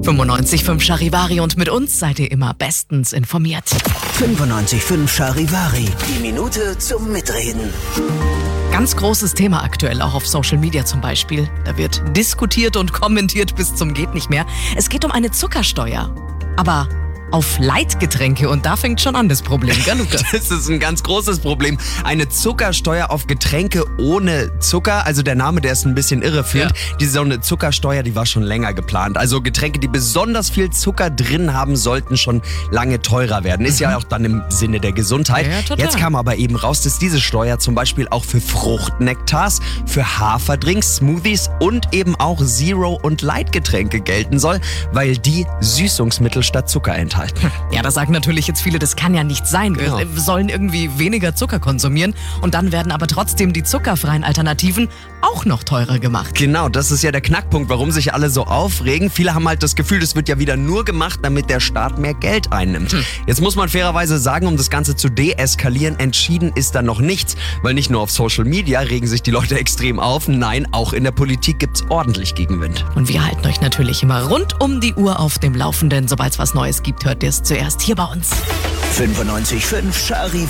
95.5 Charivari und mit uns seid ihr immer bestens informiert. 95.5 Charivari, die Minute zum Mitreden. Ganz großes Thema aktuell, auch auf Social Media zum Beispiel. Da wird diskutiert und kommentiert bis zum geht nicht mehr. Es geht um eine Zuckersteuer. Aber auf Leitgetränke, und da fängt schon an das Problem, gell, Lukas? Das ist ein ganz großes Problem. Eine Zuckersteuer auf Getränke ohne Zucker. Also der Name, der ist ein bisschen irreführend. Ja. So eine Zuckersteuer, die war schon länger geplant. Also Getränke, die besonders viel Zucker drin haben, sollten schon lange teurer werden. Ist ja auch dann im Sinne der Gesundheit. Ja, total. Jetzt kam aber eben raus, dass diese Steuer zum Beispiel auch für Fruchtnektars, für Haferdrinks, Smoothies und eben auch Zero- und Leitgetränke gelten soll, weil die Süßungsmittel statt Zucker enthalten. Ja, da sagen natürlich jetzt viele, das kann ja nicht sein. Genau. Wir sollen irgendwie weniger Zucker konsumieren und dann werden aber trotzdem die zuckerfreien Alternativen auch noch teurer gemacht. Genau, das ist ja der Knackpunkt, warum sich alle so aufregen. Viele haben halt das Gefühl, das wird ja wieder nur gemacht, damit der Staat mehr Geld einnimmt. Jetzt muss man fairerweise sagen, um das Ganze zu deeskalieren, entschieden ist da noch nichts. Weil nicht nur auf Social Media regen sich die Leute extrem auf, nein, auch in der Politik gibt's ordentlich Gegenwind. Und wir halten euch natürlich immer rund um die Uhr auf dem Laufenden. Sobald es was Neues gibt, hört ihr es zuerst hier bei uns. 95.5 Charivari.